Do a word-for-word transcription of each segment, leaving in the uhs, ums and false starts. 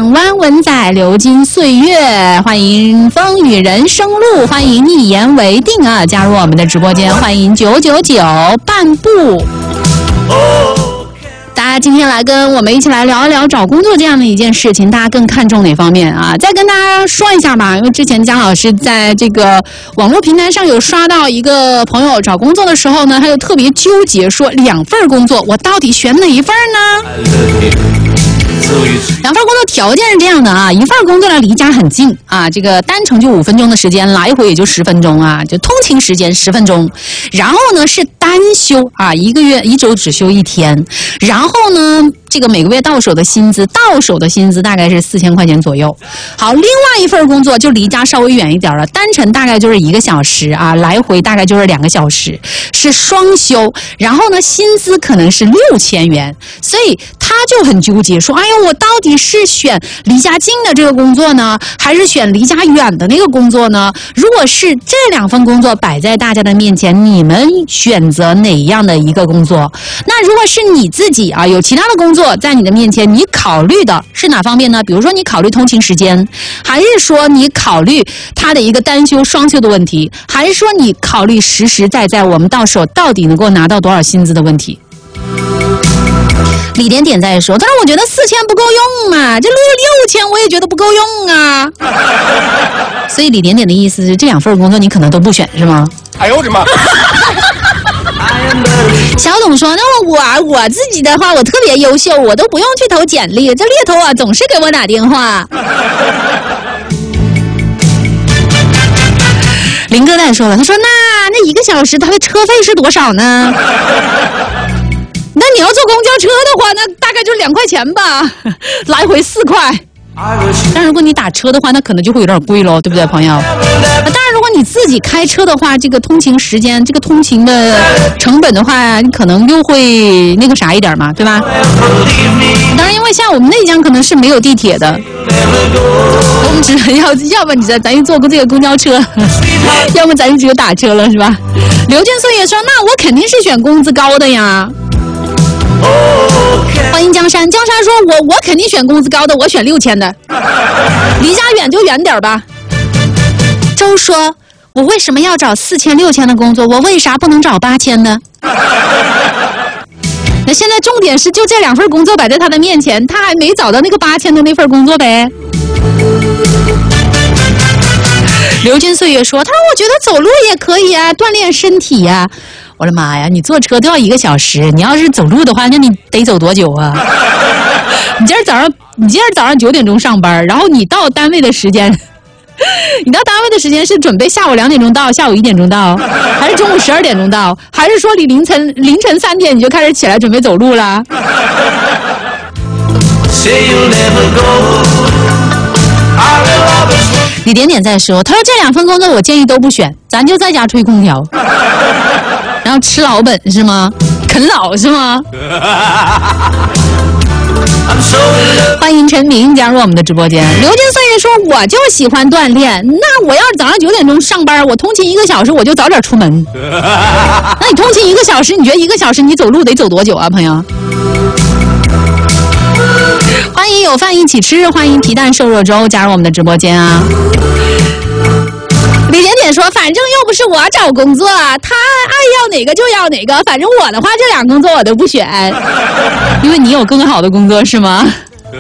迎湾文仔流金岁月，欢迎风雨人生路，欢迎一言为定啊！加入我们的直播间，欢迎九九九半步。大家今天来跟我们一起来聊一聊找工作这样的一件事情，大家更看重哪方面啊？再跟大家说一下吧，因为之前姜老师在这个网络平台上有刷到一个朋友找工作的时候呢，他就特别纠结，说两份工作我到底选哪一份呢？两份工作条件是这样的啊，一份工作呢离家很近啊，这个单程就五分钟的时间，来回也就十分钟啊，就通勤时间十分钟。然后呢是单休啊，一个月一周只休一天。然后呢，这个每个月到手的薪资，到手的薪资大概是四千块钱左右。好，另外一份工作就离家稍微远一点了，单程大概就是一个小时啊，来回大概就是两个小时，是双休。然后呢，薪资可能是六千元，所以他就很纠结，说：“哎呦，我到底是选离家近的这个工作呢，还是选离家远的那个工作呢？如果是这两份工作摆在大家的面前，你们选择哪样的一个工作？那如果是你自己啊，有其他的工作在你的面前，你考虑的是哪方面呢？比如说你考虑通勤时间，还是说你考虑他的一个单休双休的问题，还是说你考虑实实在在我们到手到底能够拿到多少薪资的问题？”李点点在说，他说我觉得四千不够用嘛，这六六千我也觉得不够用啊。所以李点点的意思是这两份工作你可能都不选是吗？ 哎呦我的妈！ 小董说，那我我自己的话我特别优秀，我都不用去投简历，这猎头啊总是给我打电话。林哥在说了，他说那那一个小时他的车费是多少呢？那你要坐公交车的话，那大概就两块钱吧，来回四块。但如果你打车的话，那可能就会有点贵咯，对不对，朋友？当然，如果你自己开车的话，这个通勤时间、这个通勤的成本的话，你可能又会那个啥一点嘛，对吧？当然，因为像我们内江可能是没有地铁的，我们只能要，要么你咱咱就坐过这个公交车，要么咱就只有打车了，是吧？刘建岁也说，那我肯定是选工资高的呀。欢迎江山，江山说我我肯定选工资高的，我选六千的，离家远就远点吧。周说，我为什么要找四千六千的工作？我为啥不能找八千呢？那现在重点是就这两份工作摆在他的面前，他还没找到那个八千的那份工作呗。流金岁月说，他说我觉得走路也可以啊，锻炼身体呀、啊。我的妈呀，你坐车都要一个小时，你要是走路的话，那你得走多久啊？你今儿早上，你今儿早上九点钟上班，然后你到单位的时间，你到单位的时间是准备下午两点钟到，下午一点钟到，还是中午十二点钟到，还是说你凌晨凌晨三点你就开始起来准备走路了？李点点在说，他说这两份工作我建议都不选，咱就在家吹空调。然后吃老本是吗？啃老是吗？欢迎陈明加入我们的直播间。刘金岁月说，我就喜欢锻炼，那我要是早上九点钟上班，我通勤一个小时，我就早点出门。那你通勤一个小时，你觉得一个小时你走路得走多久啊，朋友？欢迎有饭一起吃，欢迎皮蛋瘦肉粥加入我们的直播间啊。李点点说，反正又不是我找工作，他爱要哪个就要哪个，反正我的话这俩工作我都不选，因为你有更好的工作是吗？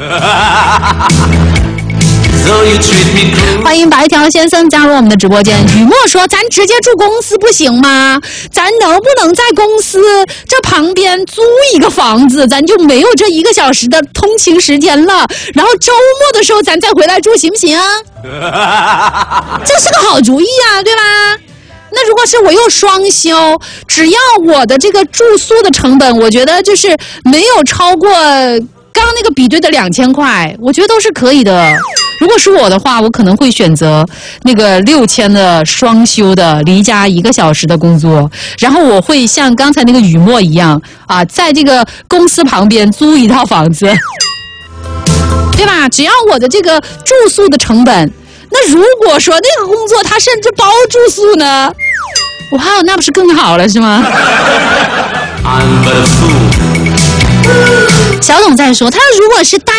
欢迎白条先生加入我们的直播间。雨墨说，咱直接住公司不行吗？咱能不能在公司这旁边租一个房子，咱就没有这一个小时的通勤时间了，然后周末的时候咱再回来住行不行？这是个好主意啊，对吧？那如果是我又双休，只要我的这个住宿的成本，我觉得就是没有超过刚刚那个比对的两千块，我觉得都是可以的。如果是我的话，我可能会选择那个六千的双休的离家一个小时的工作，然后我会像刚才那个雨墨一样啊，在这个公司旁边租一套房子，对吧？只要我的这个住宿的成本，那如果说那个工作它甚至包住宿呢，哇，那不是更好了是吗？小董在说，他说如果是单